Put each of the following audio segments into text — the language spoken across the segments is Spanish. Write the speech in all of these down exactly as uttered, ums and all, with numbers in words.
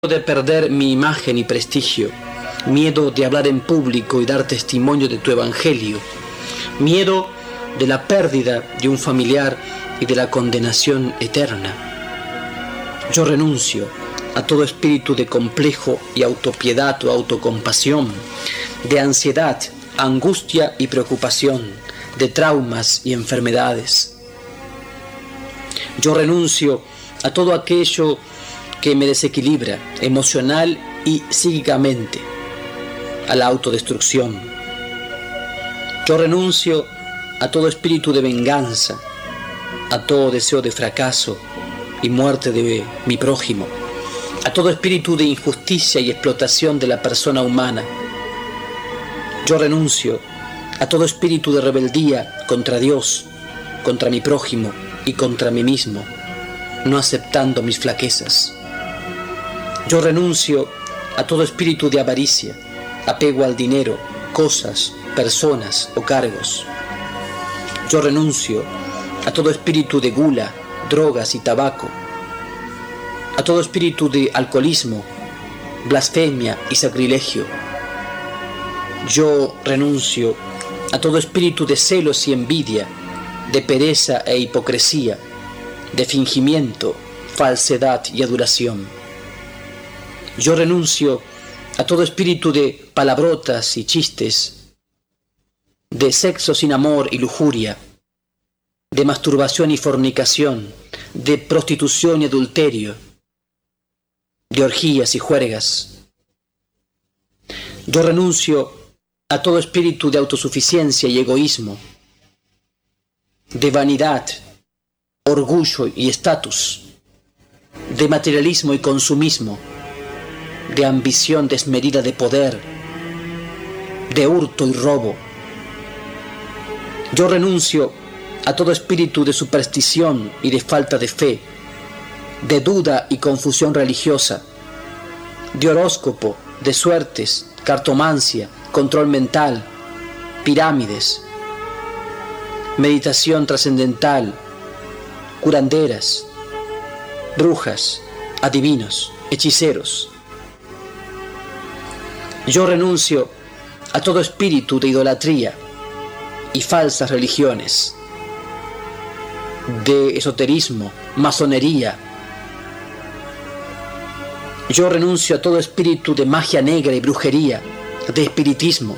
de perder mi imagen y prestigio, miedo de hablar en público y dar testimonio de tu evangelio, miedo de la pérdida de un familiar y de la condenación eterna. Yo renuncio a todo espíritu de complejo y autopiedad o autocompasión, de ansiedad, angustia y preocupación, de traumas y enfermedades. Yo renuncio a todo aquello que me desequilibra emocional y psíquicamente, a la autodestrucción. Yo renuncio a todo espíritu de venganza, a todo deseo de fracaso y muerte de mi prójimo, a todo espíritu de injusticia y explotación de la persona humana. Yo renuncio a todo espíritu de rebeldía contra Dios, contra mi prójimo y contra mí mismo, no aceptando mis flaquezas. Yo renuncio a todo espíritu de avaricia, apego al dinero, cosas, personas o cargos. Yo renuncio a todo espíritu de gula, drogas y tabaco, a todo espíritu de alcoholismo, blasfemia y sacrilegio. Yo renuncio a todo espíritu de celos y envidia, de pereza e hipocresía, de fingimiento, falsedad y adulación. Yo renuncio a todo espíritu de palabrotas y chistes, de sexo sin amor y lujuria, de masturbación y fornicación, de prostitución y adulterio, de orgías y juergas. Yo renuncio a todo espíritu de autosuficiencia y egoísmo, de vanidad, orgullo y estatus, de materialismo y consumismo, de ambición desmedida de poder, de hurto y robo. Yo renuncio a todo espíritu de superstición y de falta de fe, de duda y confusión religiosa, de horóscopo, de suertes, cartomancia, control mental, pirámides, meditación trascendental, curanderas, brujas, adivinos, hechiceros. Yo renuncio a todo espíritu de idolatría y falsas religiones, de esoterismo, masonería. Yo renuncio a todo espíritu de magia negra y brujería, de espiritismo.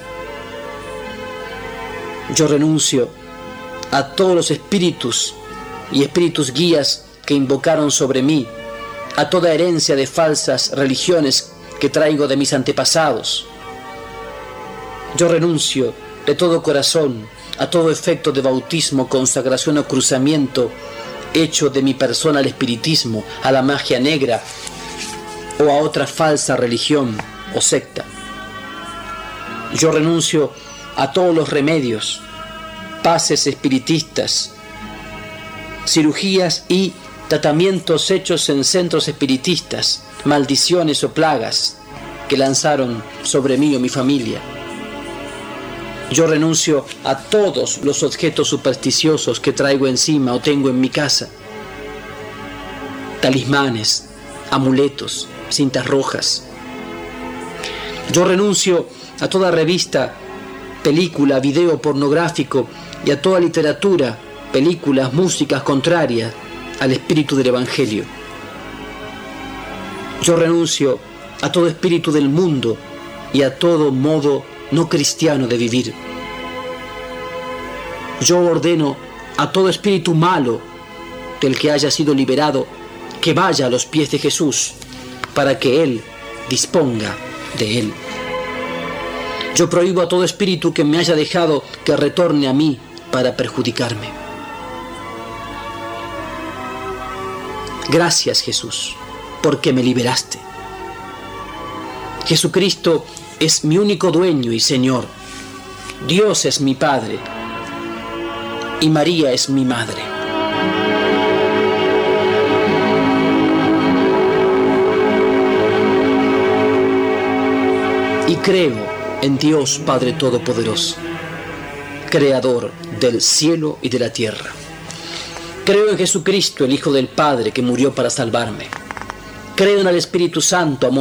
Yo renuncio a todos los espíritus y espíritus guías que invocaron sobre mí, a toda herencia de falsas religiones que traigo de mis antepasados. Yo renuncio de todo corazón a todo efecto de bautismo, consagración o cruzamiento hecho de mi persona al espiritismo, a la magia negra o a otra falsa religión o secta. Yo renuncio a todos los remedios, pases espiritistas, cirugías y tratamientos hechos en centros espiritistas, maldiciones o plagas que lanzaron sobre mí o mi familia. Yo renuncio a todos los objetos supersticiosos que traigo encima o tengo en mi casa, talismanes, amuletos, cintas rojas. Yo renuncio a toda revista, película, video pornográfico y a toda literatura, películas, músicas contrarias al espíritu del Evangelio. Yo renuncio a todo espíritu del mundo y a todo modo no cristiano de vivir. Yo ordeno a todo espíritu malo del que haya sido liberado que vaya a los pies de Jesús para que Él disponga de él. Yo prohíbo a todo espíritu que me haya dejado que retorne a mí para perjudicarme. Gracias, Jesús, porque me liberaste. Jesucristo es mi único dueño y Señor. Dios es mi Padre y María es mi Madre. Y creo en Dios Padre Todopoderoso, Creador del cielo y de la tierra. Creo en Jesucristo, el Hijo del Padre, que murió para salvarme. Creo en el Espíritu Santo, amor